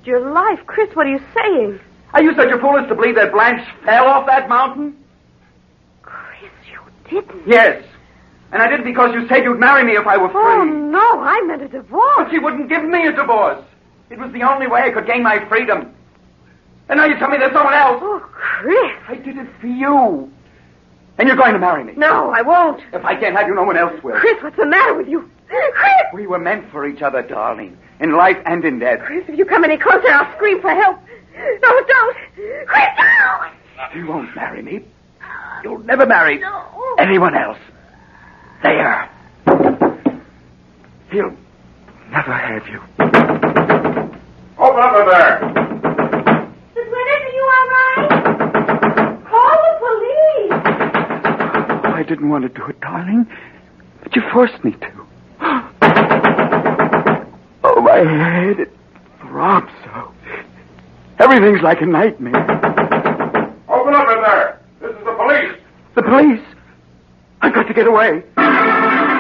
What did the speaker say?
your life. Chris, what are you saying? Are you such a fool as to believe that Blanche fell off that mountain? Chris, you didn't. Yes. And I did it because you said you'd marry me if I were free. Oh, no, I meant a divorce. But she wouldn't give me a divorce. It was the only way I could gain my freedom. And now you tell me there's someone else. Oh, Chris. I did it for you. And you're going to marry me. No, I won't. If I can't have you, no one else will. Chris, what's the matter with you? Chris! We were meant for each other, darling. In life and in death. Chris, if you come any closer, I'll scream for help. No, don't. Chris, no! You won't marry me. You'll never marry anyone else. There. He'll never have you. Open up in there. Is Winters, are you all right? Call the police. I didn't want to do it, darling. But you forced me to. Oh, my head. It throbs so. Everything's like a nightmare. Open up in there. This is the police. The police? I've got to get away.